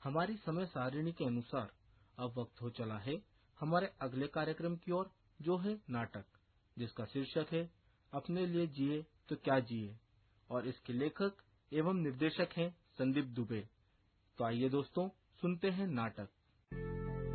हमारी समय सारिणी के अनुसार अब वक्त हो चला है हमारे अगले कार्यक्रम की ओर, जो है नाटक, जिसका शीर्षक है अपने लिए जिए तो क्या जिए, और इसके लेखक एवं निर्देशक हैं संदीप दुबे। तो आइए दोस्तों, सुनते हैं नाटक।